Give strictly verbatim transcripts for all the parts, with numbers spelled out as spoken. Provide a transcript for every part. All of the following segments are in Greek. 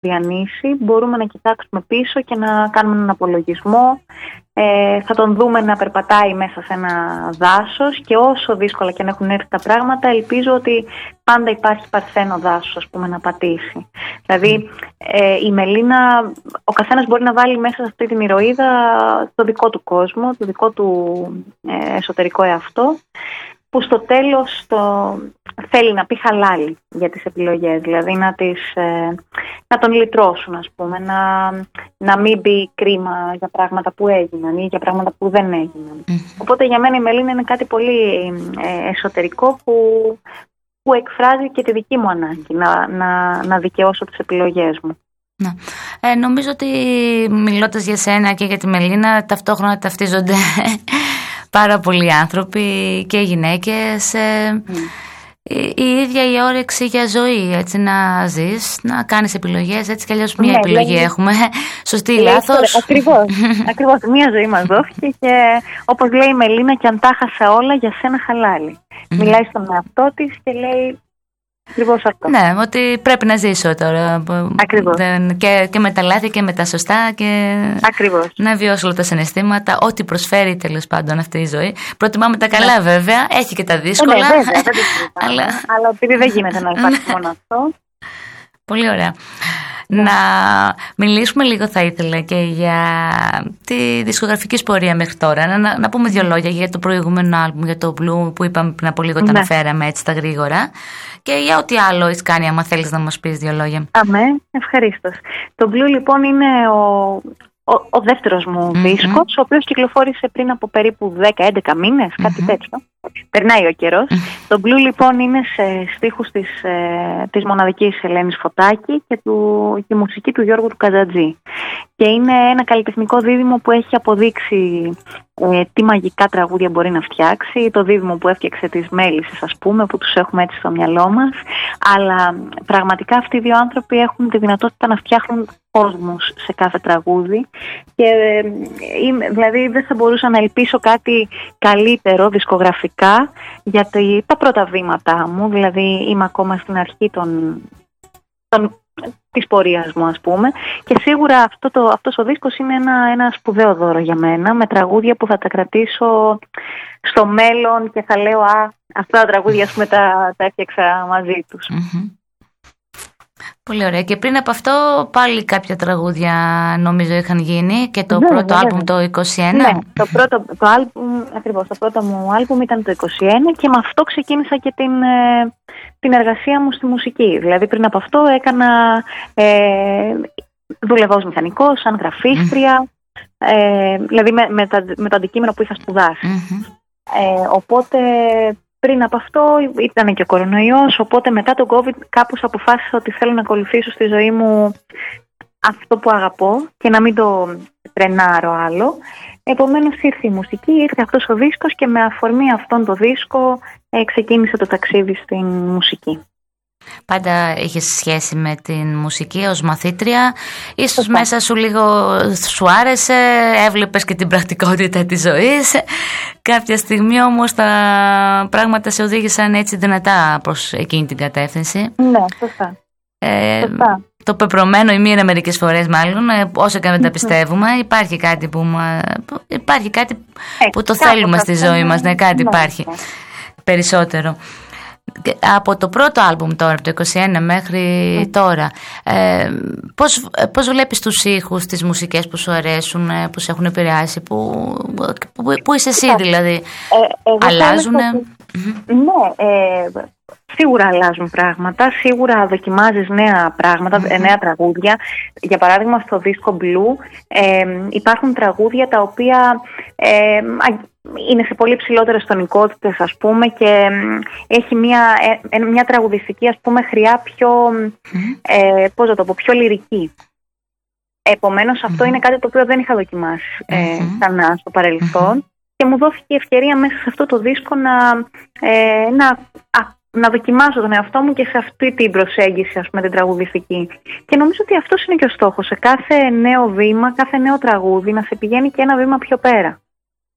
διανύσει, μπορούμε να κοιτάξουμε πίσω και να κάνουμε έναν απολογισμό. Ε, θα τον δούμε να περπατάει μέσα σε ένα δάσος και όσο δύσκολα και αν έχουν έρθει τα πράγματα, ελπίζω ότι πάντα υπάρχει παρθένο δάσος, ας πούμε, να πατήσει. Δηλαδή ε, η Μελίνα, ο καθένας μπορεί να βάλει μέσα σε αυτή την ηρωίδα το δικό του κόσμο, το δικό του ε, εσωτερικό εαυτό, που στο τέλος το θέλει να πει χαλάλι για τις επιλογές, δηλαδή να, τις, ε, να τον λυτρώσουν, ας πούμε, να, να μην μπει κρίμα για πράγματα που έγιναν ή για πράγματα που δεν έγιναν. Mm-hmm. Οπότε για μένα η Μελίνα είναι κάτι πολύ ε, εσωτερικό που, που εκφράζει και τη δική μου ανάγκη να, να, να δικαιώσω τις επιλογές μου. Να. Ε, νομίζω ότι μιλώντας για σένα και για τη Μελίνα, ταυτόχρονα ταυτίζονται πάρα πολλοί άνθρωποι και γυναίκες. Ε, mm. η, η ίδια η όρεξη για ζωή, έτσι, να ζεις, να κάνεις επιλογές, έτσι κι αλλιώς μία ναι, επιλογή δηλαδή, έχουμε, σωστή ή λάθος. Ακριβώς, ακριβώς, μία ζωή μας δόθηκε και όπως λέει η Μελίνα, και αν τα χάσα όλα, για σένα χαλάλι. Mm. Μιλάει στον εαυτό της και λέει ακριβώς αυτό. Ναι, ότι πρέπει να ζήσω τώρα. Ακριβώς. Και, και με τα λάθη και με τα σωστά και ακριβώς. Να βιώσω όλα τα συναισθήματα, ό,τι προσφέρει τέλος πάντων αυτή η ζωή. Προτιμάμε τα καλά, ναι. Βέβαια, έχει και τα δύσκολα. Ναι, βέβαια, δεν αλλά... αλλά επειδή δεν γίνεται να υπάρχει μόνο αυτό. Πολύ ωραία. Ναι. Να μιλήσουμε λίγο θα ήθελα και για τη δισκογραφική πορεία μέχρι τώρα. Να, να πούμε δύο λόγια για το προηγούμενο άλμπουμ, για το Blue που είπαμε πριν από λίγο, ναι. Τα αναφέραμε έτσι στα γρήγορα. Και για ό,τι άλλο έχεις κάνει, άμα θέλεις να μας πεις δύο λόγια. Αμέ, ευχαρίστως. Το Blue λοιπόν είναι ο, ο, ο δεύτερος μου mm-hmm. δίσκος, ο οποίος κυκλοφόρησε πριν από περίπου δέκα έντεκα μήνες, κάτι mm-hmm. τέτοιο. Περνάει ο καιρός. Mm. Το Blue λοιπόν είναι σε στίχους της, ε, της μοναδικής Ελένης Φωτάκη και, του, και η μουσική του Γιώργου του Καζατζή. Και είναι ένα καλλιτεχνικό δίδυμο που έχει αποδείξει ε, τι μαγικά τραγούδια μπορεί να φτιάξει. Το δίδυμο που έφτιαξε τις Μέλισσες, ας πούμε, που τους έχουμε έτσι στο μυαλό μας. Αλλά πραγματικά αυτοί οι δύο άνθρωποι έχουν τη δυνατότητα να φτιάχνουν κόσμους σε κάθε τραγούδι. Και ε, δηλαδή δεν θα μπορούσα να ελπίσω κάτι καλύτερο δισκογραφικά για τα πρώτα βήματά μου, δηλαδή είμαι ακόμα στην αρχή των, των, της πορείας μου, ας πούμε, και σίγουρα αυτό το, αυτός ο δίσκος είναι ένα, ένα σπουδαίο δώρο για μένα, με τραγούδια που θα τα κρατήσω στο μέλλον και θα λέω «Α, αυτά τα τραγούδια, ας πούμε, τα, τα έφτιαξα μαζί τους». Mm-hmm. Πολύ ωραία. Και πριν από αυτό πάλι κάποια τραγούδια νομίζω είχαν γίνει και το ναι, πρώτο ναι, άλμπουμ ναι. το είκοσι ένα. Ναι, το πρώτο, το άλμπουμ, ακριβώς, το πρώτο μου άλμπουμ ήταν το είκοσι ένα και με αυτό ξεκίνησα και την, την εργασία μου στη μουσική. Δηλαδή πριν από αυτό έκανα, ε, δούλευα ως μηχανικός, σαν γραφίστρια, mm. ε, δηλαδή με, με, τα, με το αντικείμενο που είχα σπουδάσει. Mm-hmm. Ε, οπότε... Πριν από αυτό ήταν και ο κορονοϊός, οπότε μετά τον COVID κάπως αποφάσισα ότι θέλω να ακολουθήσω στη ζωή μου αυτό που αγαπώ και να μην το τρενάρω άλλο. Επομένως ήρθε η μουσική, ήρθε αυτός ο δίσκος και με αφορμή αυτόν τον δίσκο ε, ξεκίνησε το ταξίδι στην μουσική. Πάντα είχες σχέση με την μουσική ως μαθήτρια, ίσως Φωστά. Μέσα σου λίγο σου άρεσε, έβλεπες και την πρακτικότητα της ζωής. Κάποια στιγμή όμως τα πράγματα σε οδήγησαν έτσι δυνατά προς εκείνη την κατεύθυνση. Ναι, σωστά. Ε, το πεπρωμένο ή μοίρα μερικές φορές μάλλον, όσο και αν τα πιστεύουμε, υπάρχει κάτι που, μα... υπάρχει κάτι ε, που το θέλουμε στη ζωή μας, ναι, κάτι ναι, υπάρχει ναι. Περισσότερο. Από το πρώτο άλμπουμ τώρα, το είκοσι ένα μέχρι mm. τώρα, ε, πώς, πώς βλέπεις τους ήχους, τις μουσικές που σου αρέσουν, που σε έχουν επηρεάσει, που, που, που είσαι εσύ δηλαδή, ε, αλλάζουν? Ότι... Mm-hmm. Ναι, ε, σίγουρα αλλάζουν πράγματα, σίγουρα δοκιμάζεις νέα πράγματα, mm-hmm. νέα τραγούδια. Για παράδειγμα στο δίσκο Blue ε, υπάρχουν τραγούδια τα οποία... Ε, είναι σε πολύ ψηλότερες τονικότητες, ας πούμε, και έχει μια, ε, μια τραγουδιστική, ας πούμε, χρειά πιο, mm-hmm. ε, πώς να το πω, πιο λυρική. Επομένως, mm-hmm. αυτό είναι κάτι το οποίο δεν είχα δοκιμάσει ε, mm-hmm. ξανά στο παρελθόν mm-hmm. και μου δόθηκε η ευκαιρία μέσα σε αυτό το δίσκο να, ε, να, α, να δοκιμάσω τον εαυτό μου και σε αυτή την προσέγγιση, ας πούμε, την τραγουδιστική. Και νομίζω ότι αυτός είναι και ο στόχος. Σε κάθε νέο βήμα, κάθε νέο τραγούδι, να σε πηγαίνει και ένα βήμα πιο πέρα.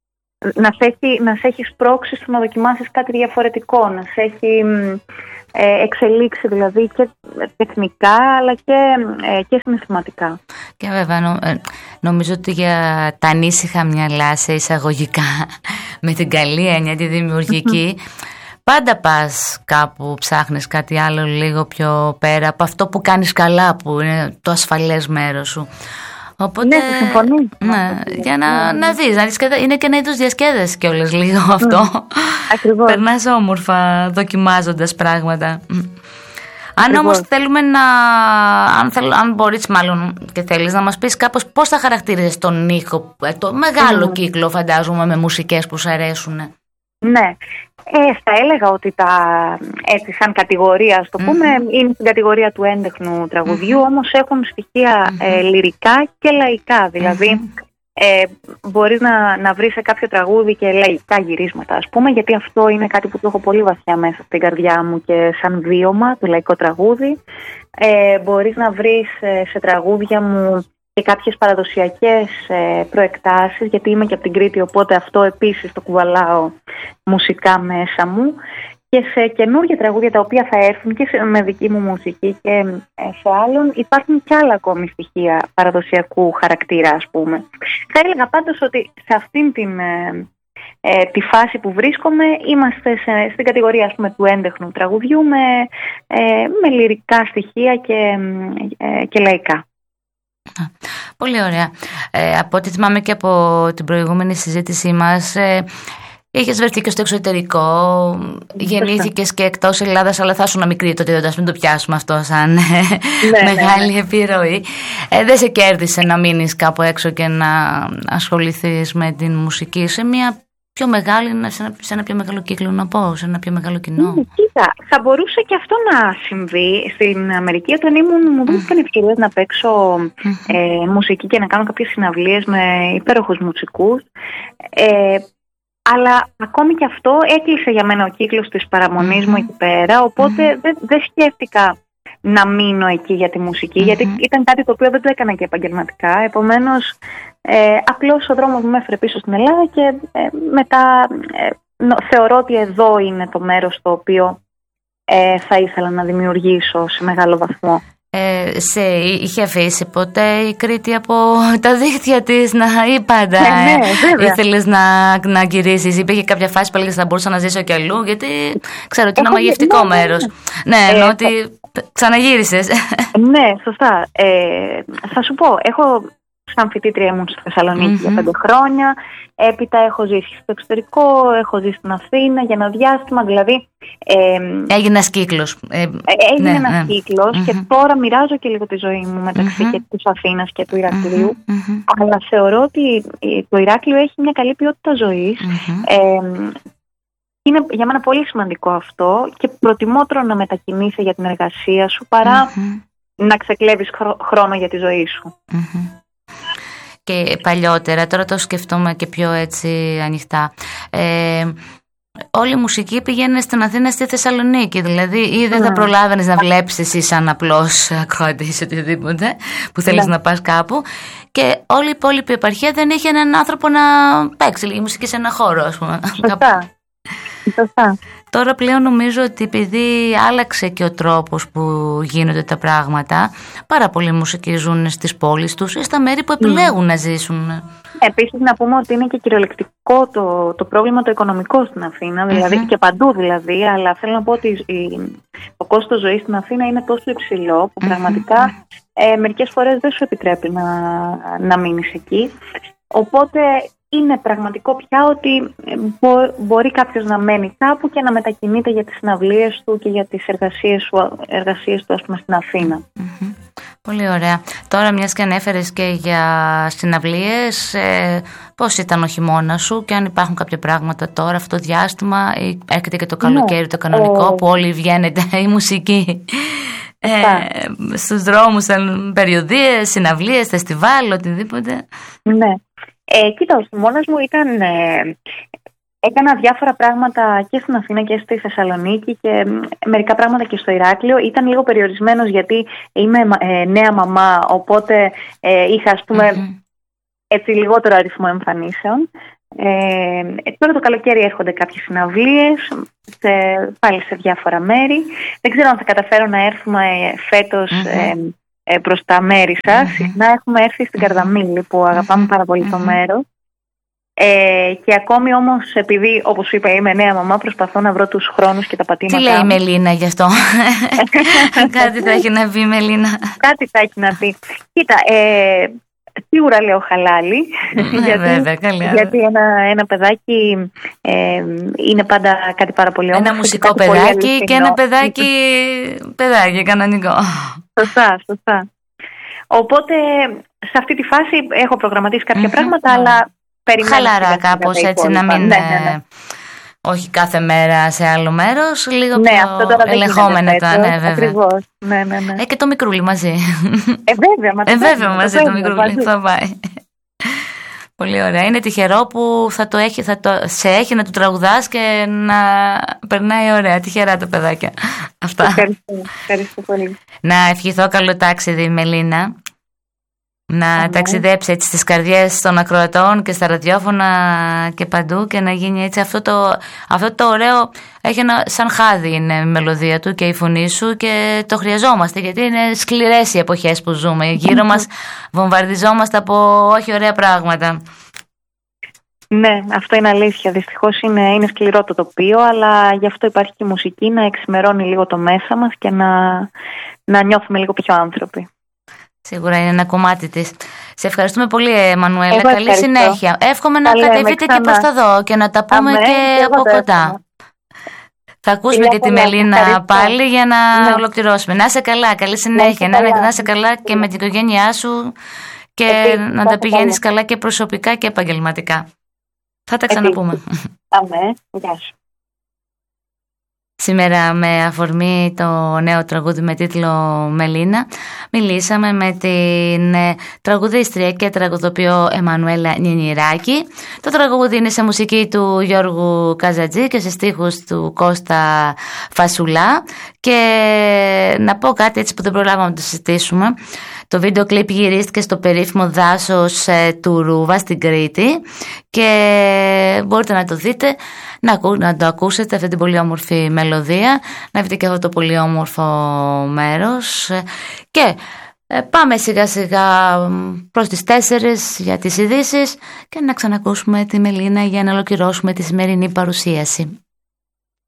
να σε έχει, να σε έχει σπρώξει στο να δοκιμάσεις κάτι διαφορετικό, να σε έχει ε, εξελίξει δηλαδή και τεχνικά αλλά και, ε, και συναισθηματικά. Και βέβαια νο, ε, νομίζω ότι για τα ανήσυχα μυαλά σε εισαγωγικά με την καλή έννοια τη δημιουργική πάντα πας κάπου, ψάχνεις κάτι άλλο λίγο πιο πέρα από αυτό που κάνεις καλά, που είναι το ασφαλές μέρος σου. Οπότε, ναι, συμφωνεί. Ναι, για να, να δεις, να διασκεδα... είναι και ένα είδος διασκέδαση κιόλας λίγο αυτό. Ακριβώς. Περνάς όμορφα δοκιμάζοντας πράγματα. Αν Ακριβώς. όμως θέλουμε να, αν, θέλ, αν μπορείς μάλλον και θέλεις να μας πεις κάπως πώς θα χαρακτηρίζεις τον ήχο, το μεγάλο mm. κύκλο φαντάζομαι με μουσικές που σου αρέσουν. Ναι, ε, θα έλεγα ότι τα, έτσι σαν κατηγορία, ας το mm-hmm. πούμε, είναι στην κατηγορία του έντεχνου τραγουδιού, mm-hmm. όμως έχουν στοιχεία mm-hmm. ε, λυρικά και λαϊκά, δηλαδή mm-hmm. ε, μπορείς να, να βρεις σε κάποιο τραγούδι και λαϊκά γυρίσματα, ας πούμε, γιατί αυτό είναι κάτι που το έχω πολύ βαθιά μέσα στην καρδιά μου και σαν βίωμα, το λαϊκό τραγούδι. Ε, μπορείς να βρεις ε, σε τραγούδια μου και κάποιες παραδοσιακές ε, προεκτάσεις, γιατί είμαι και από την Κρήτη, οπότε αυτό επίσης το κουβαλάω μουσικά μέσα μου, και σε καινούργια τραγούδια τα οποία θα έρθουν και σε, με δική μου μουσική και ε, σε άλλων υπάρχουν και άλλα ακόμη στοιχεία παραδοσιακού χαρακτήρα, ας πούμε. Θα έλεγα πάντως ότι σε αυτήν την, ε, ε, τη φάση που βρίσκομαι είμαστε σε, στην κατηγορία, ας πούμε, του έντεχνου τραγουδιού με, ε, με λυρικά στοιχεία και, ε, και λαϊκά. Πολύ ωραία. Ε, από ό,τι θυμάμαι και από την προηγούμενη συζήτησή μας, ε, είχες βρεθεί και στο εξωτερικό, γεννήθηκες και εκτός Ελλάδας, αλλά θα ήσουν μικρή τότε, δεν μην το πιάσουμε αυτό σαν ναι, μεγάλη ναι. επιρροή. Ε, δεν σε κέρδισε να μείνεις κάπου έξω και να ασχοληθείς με την μουσική σε μια πιο μεγάλη, σε ένα, σε ένα πιο μεγάλο κύκλο, να πω, σε ένα πιο μεγάλο κοινό. Mm, κοίτα, θα μπορούσε και αυτό να συμβεί. Στην Αμερική, όταν ήμουν, μου δόθηκαν mm. ευκαιρίες να παίξω mm-hmm. ε, μουσική και να κάνω κάποιες συναυλίες με υπέροχους μουσικούς. Ε, αλλά ακόμη και αυτό έκλεισε για μένα ο κύκλος της παραμονής mm-hmm. μου εκεί πέρα, οπότε mm-hmm. δεν δε σκέφτηκα να μείνω εκεί για τη μουσική, mm-hmm. γιατί ήταν κάτι το οποίο δεν το έκανα και επαγγελματικά. Επομένως, ε, απλώς ο δρόμος μου με έφερε πίσω στην Ελλάδα και ε, μετά ε, νο, θεωρώ ότι εδώ είναι το μέρος το οποίο ε, θα ήθελα να δημιουργήσω σε μεγάλο βαθμό. Ε, σε είχε αφήσει ποτέ η Κρήτη από τα δίχτυα της να ή πάντα ε, ναι, ήθελες να, να γυρίσεις? Υπήρχε κάποια φάση που έλεγες θα μπορούσα να ζήσω κι αλλού, γιατί ξέρω ότι είναι ένα μαγευτικό ναι, μέρος. Ναι, ναι, εννοώ ε, ότι θα... ξαναγύρισες. Ναι, σωστά. Ε, θα σου πω, έχω σαν φοιτήτρια ήμουν στη Θεσσαλονίκη mm-hmm. για πέντε χρόνια. Έπειτα έχω ζήσει στο εξωτερικό, έχω ζήσει στην Αθήνα για ένα διάστημα. Δηλαδή. Ε, έγινε ένας κύκλος. Ε, έγινε ναι, ένας ναι. κύκλος mm-hmm. και τώρα μοιράζω και λίγο τη ζωή μου μεταξύ mm-hmm. και της Αθήνας και του Ηρακλείου. Mm-hmm. Αλλά θεωρώ ότι το Ηράκλειο έχει μια καλή ποιότητα ζωής. Mm-hmm. Ε, είναι για μένα πολύ σημαντικό αυτό και προτιμότερο να μετακινείσαι για την εργασία σου παρά mm-hmm. να ξεκλέβεις χρόνο για τη ζωή σου. Mm-hmm. Και παλιότερα, τώρα το σκεφτούμε και πιο έτσι ανοιχτά, ε, όλη η μουσική πήγαινε στην Αθήνα, στη Θεσσαλονίκη, δηλαδή ή δεν θα προλάβαινες να βλέπεις εσύ σαν απλός ακροατής οτιδήποτε που θέλεις να πας κάπου, και όλη η υπόλοιπη επαρχία δεν είχε έναν άνθρωπο να παίξει λίγη μουσική σε ένα χώρο, ας πούμε. Σωστά. Σωστά. Τώρα πλέον νομίζω ότι επειδή άλλαξε και ο τρόπος που γίνονται τα πράγματα, πάρα πολλοί μουσικοί ζουν στις πόλεις τους ή στα μέρη που επιλέγουν mm. να ζήσουν. Επίσης να πούμε ότι είναι και κυριολεκτικό το, το πρόβλημα το οικονομικό στην Αθήνα, δηλαδή mm-hmm. και παντού δηλαδή, αλλά θέλω να πω ότι η, το κόστος ζωής στην Αθήνα είναι τόσο υψηλό που mm-hmm. πραγματικά ε, μερικές φορές δεν σου επιτρέπει να, να μείνεις εκεί. Οπότε είναι πραγματικό πια ότι μπο, μπορεί κάποιος να μένει κάπου και να μετακινείται για τις συναυλίες του και για τις εργασίες του, εργασίες του ας πούμε, στην Αθήνα. Mm-hmm. Πολύ ωραία. Τώρα μιας και ανέφερες και για συναυλίες, ε, πώς ήταν ο χειμώνας σου και αν υπάρχουν κάποια πράγματα τώρα αυτό το διάστημα, ή έρχεται και το καλοκαίρι ναι. το κανονικό ε... που όλοι βγαίνετε η μουσική ε, στους δρόμους, περιοδίες, συναυλίες, φεστιβάλ, οτιδήποτε. Ναι. Ε, κοίτα, ο χειμώνας μου ήταν... Ε, έκανα διάφορα πράγματα και στην Αθήνα και στη Θεσσαλονίκη και μερικά πράγματα και στο Ηράκλειο. Ήταν λίγο περιορισμένος γιατί είμαι ε, νέα μαμά, οπότε ε, είχα ας πούμε mm-hmm. έτσι λιγότερο αριθμό εμφανίσεων. Ε, τώρα το καλοκαίρι έρχονται κάποιες συναυλίες σε, πάλι σε διάφορα μέρη. Δεν ξέρω αν θα καταφέρω να έρθουμε φέτος mm-hmm. ε, ε, προς τα μέρη σας. Mm-hmm. Συχνά έχουμε έρθει στην Καρδαμήλη που αγαπάμε πάρα πολύ mm-hmm. το μέρος. Ε, και ακόμη όμως, επειδή όπως σου είπα είμαι νέα μαμά, προσπαθώ να βρω τους χρόνους και τα πατήματα. Τι λέει η Μελίνα γι' αυτό? Κάτι θα έχει να πει η Μελίνα. Κάτι θα έχει να πει. Κοίτα, ε, σίγουρα λέω χαλάλι. γιατί βέβαια, καλά. γιατί ένα, ένα παιδάκι ε, είναι πάντα κάτι πάρα πολύ όμορφο. Ένα μουσικό παιδάκι και ένα παιδάκι παιδάκι κανονικό. Σωστά, σωστά. Οπότε σε αυτή τη φάση έχω προγραμματίσει κάποια πράγματα, αλλά περιμένω. Χαλαρά κάπως, έτσι, να μην... Ναι, ναι, ναι. Όχι κάθε μέρα σε άλλο μέρος, λίγο ναι, πιο ελεγχόμενα τα, ναι, βέβαια. Ακριβώς. Ναι, ναι, ναι. Ε, και το μικρούλι μαζί. Ε, βέβαια, μαζί, ε, βέβαια, μαζί το, το μικρούλι θα πάει. Πολύ ωραία. Είναι τυχερό που θα, το έχει, θα το, σε έχει να του τραγουδάς και να περνάει ωραία. Τυχερά τα παιδάκια. Αυτά. Ευχαριστώ, ευχαριστώ πολύ. Να ευχηθώ καλό ταξίδι, Μελίνα. Να mm-hmm. ταξιδέψει έτσι στις καρδιές των ακροατών και στα ραδιόφωνα και παντού και να γίνει έτσι αυτό το, αυτό το ωραίο, έχει ένα σαν χάδι είναι η μελωδία του και η φωνή σου και το χρειαζόμαστε γιατί είναι σκληρές οι εποχές που ζούμε. Γύρω μας βομβαρδιζόμαστε από όχι ωραία πράγματα. Ναι, αυτό είναι αλήθεια. Δυστυχώς είναι, είναι σκληρό το τοπίο, αλλά γι' αυτό υπάρχει και η μουσική να εξημερώνει λίγο το μέσα μας και να, να νιώθουμε λίγο πιο άνθρωποι. Σίγουρα είναι ένα κομμάτι της. Σε ευχαριστούμε πολύ, Εμμανουέλα. Καλή συνέχεια. Εύχομαι να κατεβείτε και προς τα δω και να τα πούμε Αμέ, και, και από κοντά. Θα ακούσουμε και τη Μελίνα ευχαριστώ. Πάλι για να ναι. ολοκληρώσουμε. Να είσαι καλά, καλή συνέχεια. Να, να είσαι καλά και με την οικογένειά σου και Επίσης, να τα πηγαίνεις καλά και προσωπικά και επαγγελματικά. Θα τα ξαναπούμε. Αμέ, γεια σου. Σήμερα με αφορμή το νέο τραγούδι με τίτλο Μελίνα μιλήσαμε με την τραγουδίστρια και τραγουδοποιό Εμμανουέλα Νινιράκη. Το τραγούδι είναι σε μουσική του Γιώργου Καζατζή και σε στίχους του Κώστα Φασουλά. Και να πω κάτι έτσι που δεν προλάβαμε να το συζητήσουμε. Το βίντεο κλιπ γυρίστηκε στο περίφημο δάσος του Ρούβα στην Κρήτη και μπορείτε να το δείτε, να, να το ακούσετε αυτή την πολύ όμορφη μελωδία, να δείτε και αυτό το πολύ όμορφο μέρος και πάμε σιγά σιγά προς τις τέσσερις για τις ειδήσεις και να ξανακούσουμε τη Μελίνα για να ολοκληρώσουμε τη σημερινή παρουσίαση.